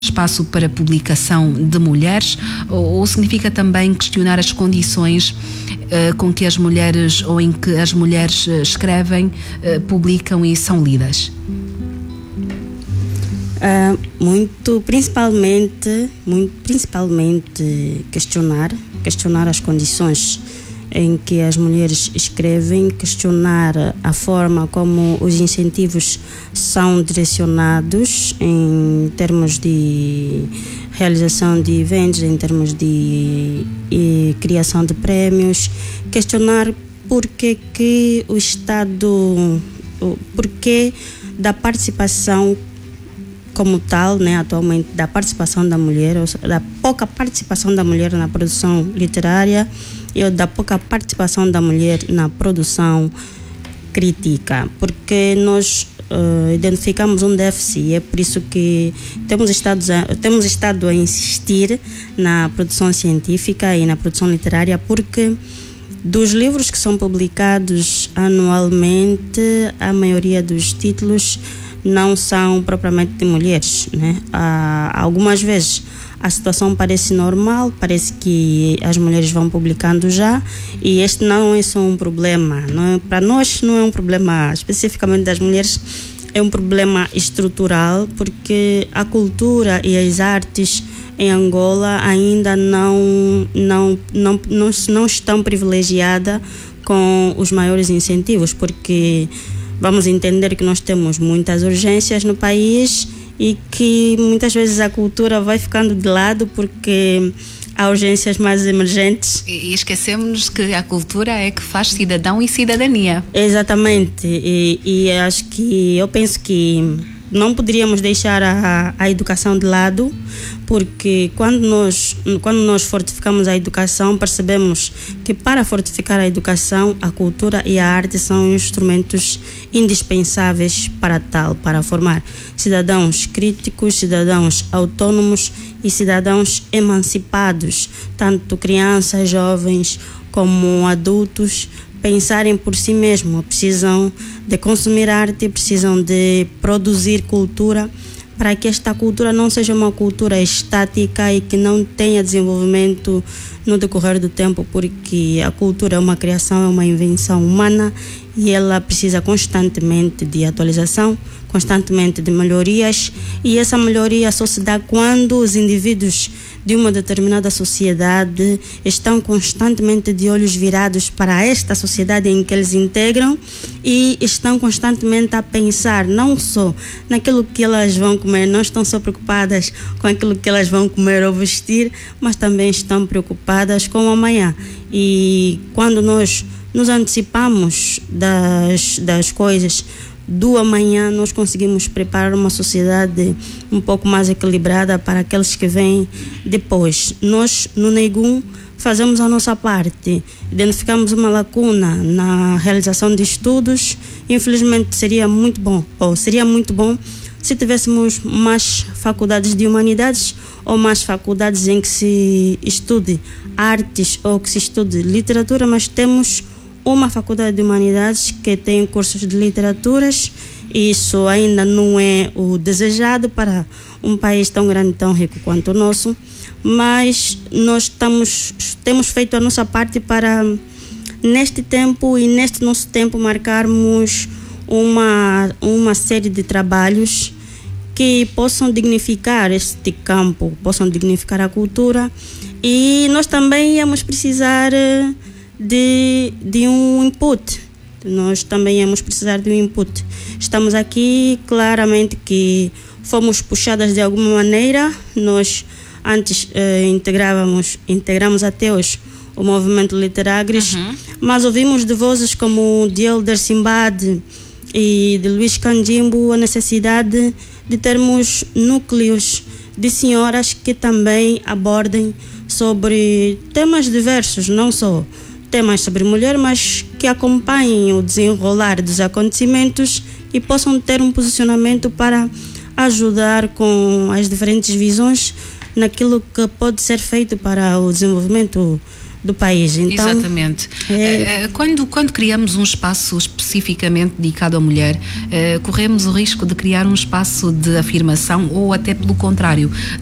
espaço para publicação de mulheres, ou significa também questionar as condições com que as mulheres, ou em que as mulheres escrevem, publicam e são lidas? Principalmente questionar as condições em que as mulheres escrevem, questionar a forma como os incentivos são direcionados em termos de realização de eventos, em termos de criação de prémios, questionar porquê da participação como tal, né, atualmente, da participação da mulher, ou seja, da pouca participação da mulher na produção literária e da pouca participação da mulher na produção crítica, porque nós identificamos um déficit e é por isso que temos estado a insistir na produção científica e na produção literária, porque dos livros que são publicados anualmente, a maioria dos títulos não são propriamente de mulheres, né? Algumas vezes a situação parece normal, parece que as mulheres vão publicando já, e este não é só um problema, para nós não é um problema especificamente das mulheres, é um problema estrutural, porque a cultura e as artes em Angola ainda não estão privilegiadas com os maiores incentivos, porque vamos entender que nós temos muitas urgências no país e que muitas vezes a cultura vai ficando de lado porque há urgências mais emergentes. E esquecemos que a cultura é que faz cidadão e cidadania. Exatamente. Eu penso que não poderíamos deixar a educação de lado, porque quando nós fortificamos a educação, percebemos que para fortificar a educação, a cultura e a arte são instrumentos indispensáveis para formar cidadãos críticos, cidadãos autônomos e cidadãos emancipados, tanto crianças, jovens como adultos, pensarem por si mesmos, precisam de consumir arte, precisam de produzir cultura, para que esta cultura não seja uma cultura estática e que não tenha desenvolvimento no decorrer do tempo, porque a cultura é uma criação, é uma invenção humana e ela precisa constantemente de atualização, constantemente de melhorias, e essa melhoria só se dá quando os indivíduos de uma determinada sociedade estão constantemente de olhos virados para esta sociedade em que eles integram e estão constantemente a pensar não só naquilo que elas vão comer, não estão só preocupadas com aquilo que elas vão comer ou vestir, mas também estão preocupadas com o amanhã. E quando nós nos antecipamos das coisas do amanhã, nós conseguimos preparar uma sociedade um pouco mais equilibrada para aqueles que vêm depois. Nós, no Neigum, fazemos a nossa parte, identificamos uma lacuna na realização de estudos. Infelizmente seria muito bom se tivéssemos mais faculdades de humanidades ou mais faculdades em que se estude artes ou que se estude literatura, mas temos uma faculdade de humanidades que tem cursos de literaturas, e isso ainda não é o desejado para um país tão grande, tão rico quanto o nosso, mas nós temos feito a nossa parte para, neste tempo e neste nosso tempo, marcarmos uma série de trabalhos que possam dignificar este campo, possam dignificar a cultura, e nós também íamos precisar de um input. Nós também íamos precisar de um input. Estamos aqui, claramente que fomos puxadas de alguma maneira. Nós antes integramos até hoje o movimento Literagres, mas ouvimos de vozes como de Elder Simbad e de Luís Candimbo a necessidade de termos núcleos de senhoras que também abordem sobre temas diversos, não só temas sobre mulher, mas que acompanhem o desenrolar dos acontecimentos e possam ter um posicionamento para ajudar com as diferentes visões naquilo que pode ser feito para o desenvolvimento do país. Então, exatamente. Quando criamos um espaço específico especificamente dedicado à mulher, corremos o risco de criar um espaço de afirmação ou até pelo contrário,